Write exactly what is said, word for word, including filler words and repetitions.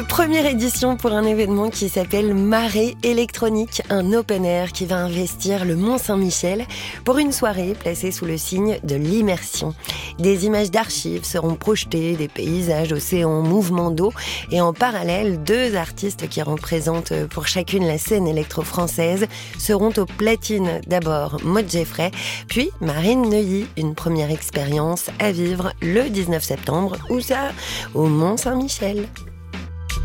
Une première édition pour un événement qui s'appelle Marée électronique, un open air qui va investir le Mont-Saint-Michel pour une soirée placée sous le signe de l'immersion. Des images d'archives seront projetées, des paysages, océans, mouvements d'eau et en parallèle, deux artistes qui représentent pour chacune la scène électro-française seront aux platines. D'abord Maud Geffray, puis Marine Neuilly, une première expérience à vivre le dix-neuf septembre, où ça, au Mont-Saint-Michel.